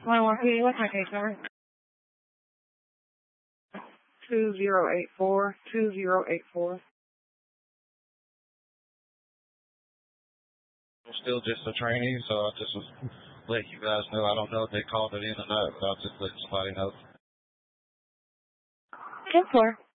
1-1, what's my case number? 2084. I'm still just a trainee, so I just let you guys know. I don't know if they called it in or not, but I'll just let somebody know. 10-4.